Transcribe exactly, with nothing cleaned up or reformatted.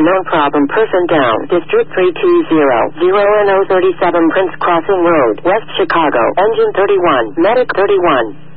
unknown problem. Person down. District three two zero zero N O thirty-seven Prince Crossing Road, West Chicago. Engine thirty-one. Medic thirty-one.